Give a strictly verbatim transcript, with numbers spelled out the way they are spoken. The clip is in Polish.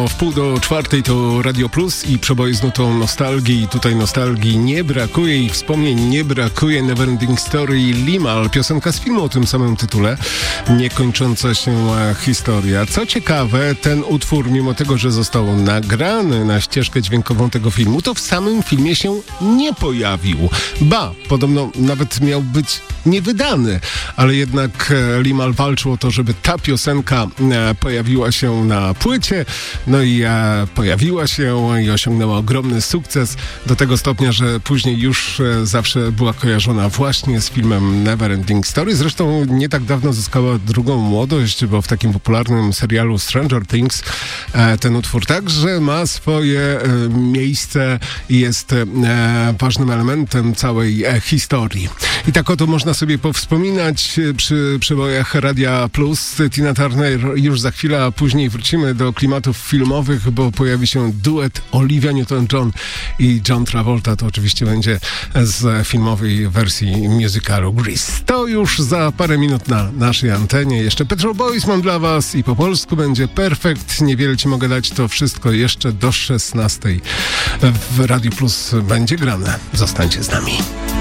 o wpół do czwartej to Radio Plus i przeboje z nutą nostalgii. Tutaj nostalgii nie brakuje i wspomnień nie brakuje. Neverending Story Limahl, piosenka z filmu o tym samym tytule. Niekończąca się historia. Co ciekawe, ten utwór, mimo tego, że został nagrany na ścieżkę dźwiękową tego filmu, to w samym filmie się nie pojawił. Ba, podobno nawet miał być niewydany, ale jednak Limahl walczył o to, żeby ta piosenka pojawiła się na płycie, no i pojawiła się i osiągnęła ogromny sukces, do tego stopnia, że później już zawsze była kojarzona właśnie z filmem Neverending Story. Zresztą nie tak dawno zyskała drugą młodość, bo w takim popularnym serialu Stranger Things ten utwór także ma swoje miejsce i jest ważnym elementem całej historii. I tak oto można sobie powspominać przy przebojach Radia Plus. Tina Turner już za chwilę, a później wrócimy do klimatów filmowych, bo pojawi się duet Olivia Newton-John i John Travolta. To oczywiście będzie z filmowej wersji musicalu Grease. To już za parę minut na naszej antenie. Jeszcze Petrol Boys mam dla was i po polsku będzie Perfekt. Niewiele ci mogę dać, to wszystko jeszcze do szesnastej w Radiu Plus będzie grane. Zostańcie z nami.